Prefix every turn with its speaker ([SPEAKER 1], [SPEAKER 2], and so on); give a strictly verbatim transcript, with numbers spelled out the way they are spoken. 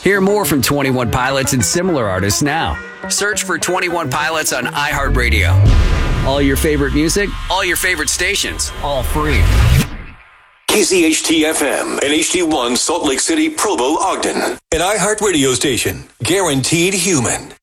[SPEAKER 1] Hear more from twenty-one Pilots and similar artists now. Search for twenty-one Pilots on iHeartRadio. All your favorite music, all your favorite stations, all free.
[SPEAKER 2] K C H T F M and H D one Salt Lake City, Provo, Ogden. An iHeartRadio station. Guaranteed human.